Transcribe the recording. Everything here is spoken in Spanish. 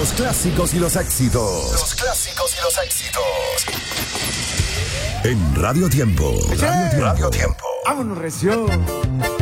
Los clásicos y los éxitos. Los clásicos y los éxitos. En Radio Tiempo. Radio Tiempo. Vámonos, recio.